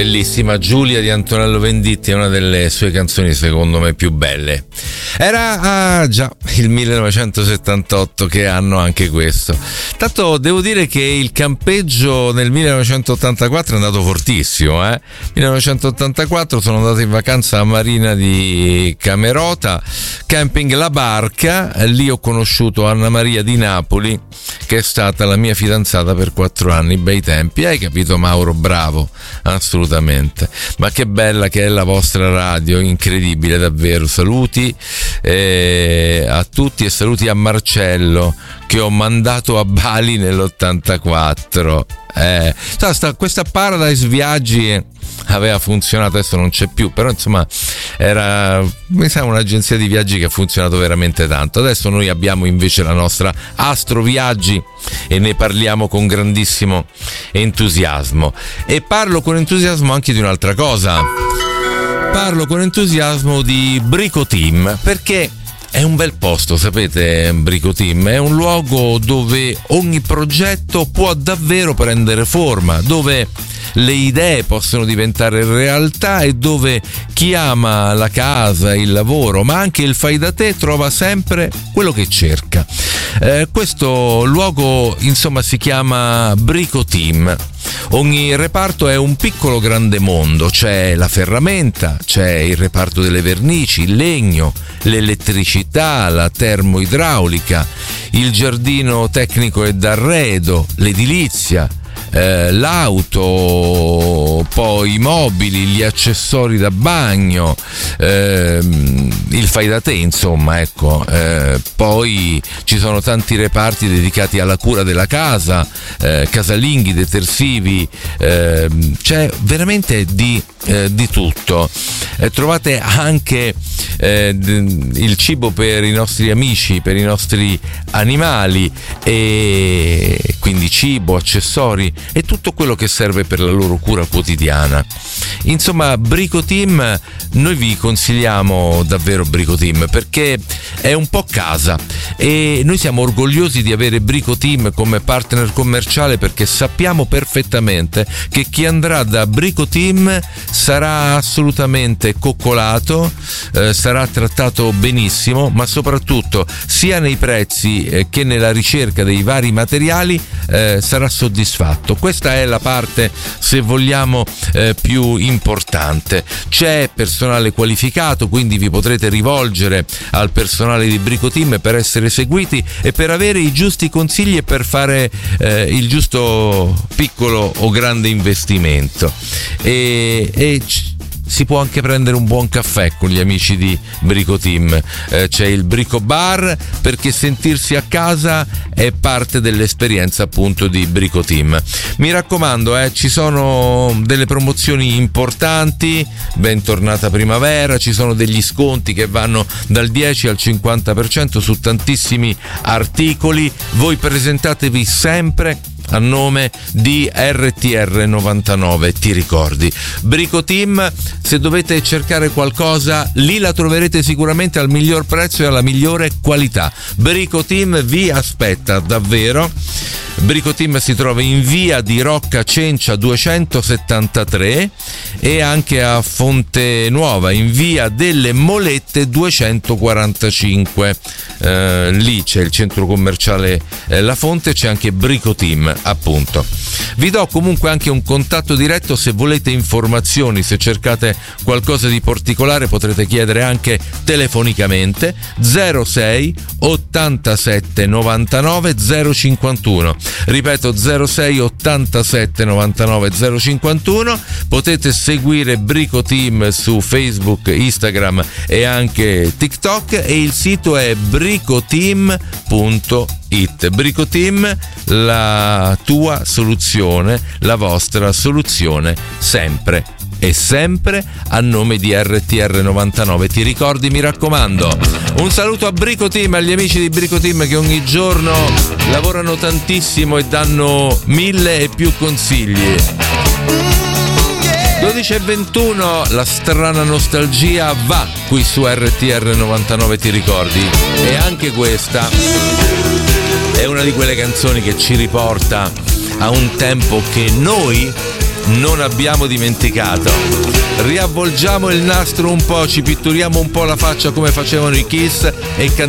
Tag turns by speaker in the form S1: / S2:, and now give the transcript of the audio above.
S1: bellissima. Giulia di Antonello Venditti è una delle sue canzoni secondo me più belle. Era già il 1978, che anno anche questo. Tanto devo dire che il campeggio nel 1984 è andato fortissimo. 1984 sono andato in vacanza a Marina di Camerota, camping La Barca. Lì ho conosciuto Anna Maria di Napoli, che è stata la mia fidanzata per 4 anni. Bei tempi, hai capito Mauro? Bravo, assolutamente. Ma che bella che è la vostra radio, incredibile davvero. Saluti a tutti e saluti a Marcello, che ho mandato a Bali nell'84. Questa Paradise Viaggi aveva funzionato, adesso non c'è più, però insomma era, mi sa, un'agenzia di viaggi che ha funzionato veramente tanto. Adesso noi abbiamo invece la nostra Astro Viaggi e ne parliamo con grandissimo entusiasmo. E parlo con entusiasmo anche di un'altra cosa. Parlo con entusiasmo di Brico Team, perché è un bel posto, sapete, Brico Team è un luogo dove ogni progetto può davvero prendere forma, dove le idee possono diventare realtà e dove chi ama la casa, il lavoro, ma anche il fai da te trova sempre quello che cerca. Questo luogo, insomma, si chiama Brico Team. Ogni reparto è un piccolo grande mondo. C'è la ferramenta, c'è il reparto delle vernici, il legno, l'elettricità, la termoidraulica, il giardino tecnico e d'arredo, l'edilizia, l'auto, poi i mobili, gli accessori da bagno, il fai da te, insomma, ecco. Poi ci sono tanti reparti dedicati alla cura della casa, casalinghi, detersivi, c'è veramente di tutto. Trovate anche il cibo per i nostri amici, per i nostri animali, e quindi cibo, accessori e tutto quello che serve per la loro cura quotidiana. Insomma, Brico Team, noi vi consigliamo davvero Brico Team perché è un po' casa, e noi siamo orgogliosi di avere Brico Team come partner commerciale, perché sappiamo perfettamente che chi andrà da Brico Team sarà assolutamente coccolato, sarà trattato benissimo, ma soprattutto sia nei prezzi che nella ricerca dei vari materiali sarà soddisfatto. Questa è la parte, se vogliamo, più importante. C'è personale qualificato, quindi vi potrete rivolgere al personale di Brico Team per essere seguiti e per avere i giusti consigli e per fare il giusto piccolo o grande investimento. E si può anche prendere un buon caffè con gli amici di Brico Team. C'è il Brico Bar, perché sentirsi a casa è parte dell'esperienza appunto di Brico Team. Mi raccomando, ci sono delle promozioni importanti, bentornata primavera, ci sono degli sconti che vanno dal 10 al 50% su tantissimi articoli. Voi presentatevi sempre a nome di RTR 99, ti ricordi? Brico Team, se dovete cercare qualcosa, lì la troverete sicuramente al miglior prezzo e alla migliore qualità. Brico Team vi aspetta davvero. Brico Team si trova in via di Rocca Cencia 273 e anche a Fonte Nuova in via delle Molette 245. Lì c'è il centro commerciale La Fonte, c'è anche Brico Team, appunto. Vi do comunque anche un contatto diretto se volete informazioni, se cercate qualcosa di particolare potrete chiedere anche telefonicamente. 06 87 99 051, ripeto 06 87 99 051. Potete seguire Brico Team su Facebook, Instagram e anche TikTok, e il sito è bricoteam.it. Brico Team, la tua soluzione, la vostra soluzione, sempre e sempre a nome di RTR 99. Ti ricordi, mi raccomando. Un saluto a Brico Team, agli amici di Brico Team che ogni giorno lavorano tantissimo e danno 1000 e più consigli. 12:21, la strana nostalgia va qui su RTR 99, ti ricordi? E anche questa è una di quelle canzoni che ci riporta a un tempo che noi non abbiamo dimenticato. Riavvolgiamo il nastro un po', ci pitturiamo un po' la faccia come facevano i Kiss e cantiamo